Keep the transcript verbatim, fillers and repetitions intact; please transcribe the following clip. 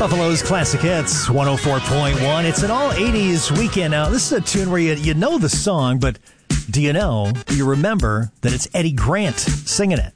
Buffalo's Classic Hits, one oh four point one. It's an all eighties weekend. Now, this is a tune where you, you know the song, but do you know, do you remember that it's Eddie Grant singing it?